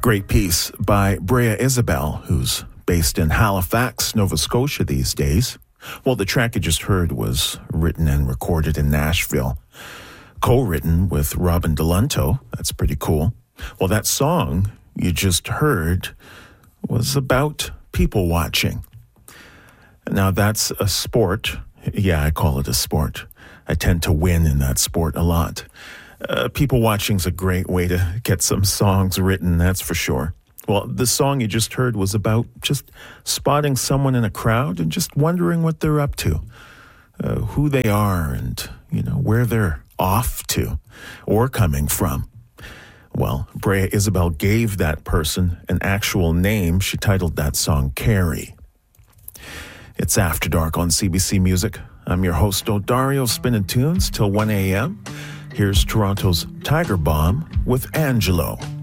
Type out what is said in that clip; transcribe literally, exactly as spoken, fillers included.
Great piece by Brea Isabel, who's based in Halifax, Nova Scotia these days. Well, the track you just heard was written and recorded in Nashville, co-written with Robin Delunto. That's pretty cool. Well, that song you just heard was about people watching. Now, that's a sport. Yeah, I call it a sport. I tend to win in that sport a lot. Uh, people watching's a great way to get some songs written, that's for sure. Well, the song you just heard was about just spotting someone in a crowd and just wondering what they're up to, uh, who they are, and, you know, where they're off to or coming from. Well, Brea Isabel gave that person an actual name. She titled that song Carrie. It's After Dark on C B C Music. I'm your host, Odario, spinning tunes till one a.m. Here's Toronto's Tiger Bomb with Angelo.